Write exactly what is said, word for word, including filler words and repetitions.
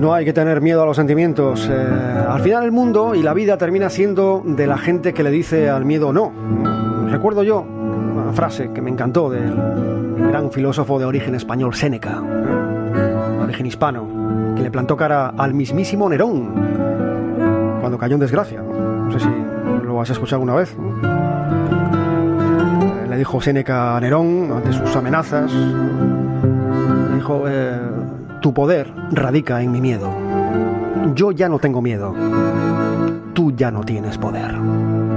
No hay que tener miedo a los sentimientos. Eh, al final el mundo y la vida termina siendo de la gente que le dice al miedo no. Recuerdo yo una frase que me encantó del gran filósofo de origen español, Séneca, de origen hispano, que le plantó cara al mismísimo Nerón cuando cayó en desgracia. No sé si lo has escuchado alguna vez, ¿no? Le dijo Séneca a Nerón ante sus amenazas, le dijo, eh, tu poder radica en mi miedo. Yo ya no tengo miedo. Tú ya no tienes poder.